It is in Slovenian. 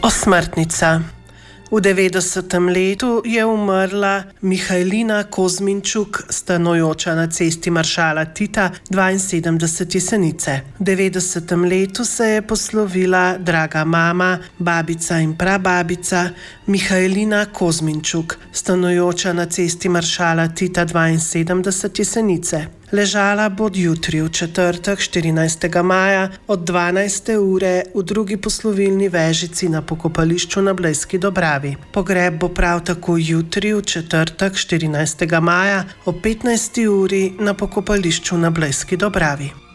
Osmrtnica. V 90. letu je umrla Mihajlina Kozminčuk, stanujoča na Cesti maršala Tita 72 Jesenice. V 90. letu se je poslovila draga mama, babica in prababica Mihajlina Kozminčuk, stanujoča na Cesti maršala Tita 72 Jesenice. Ležala bo jutri v četrtek 14. maja od 12. ure v drugi poslovilni vežici na pokopališču na Blejski Dobravi. Pogreb bo prav tako jutri v četrtek 14. maja ob 15. uri na pokopališču na Blejski Dobravi.